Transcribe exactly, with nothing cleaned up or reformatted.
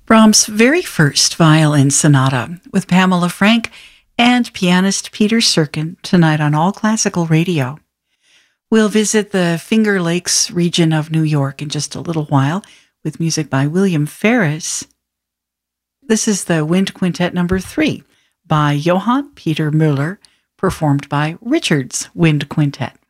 Brahms' very first violin sonata with Pamela Frank and pianist Peter Serkin tonight on All Classical Radio. We'll visit the Finger Lakes region of New York in just a little while with music by William Ferris. This is the Wind Quintet number three by Johann Peter Müller, performed by Richard's Wind Quintet.